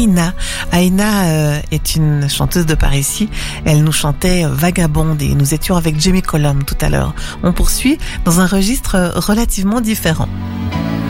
Aïna. Aïna est une chanteuse de par ici. Elle nous chantait Vagabonde et nous étions avec Jamie Cullum tout à l'heure. On poursuit dans un registre relativement différent.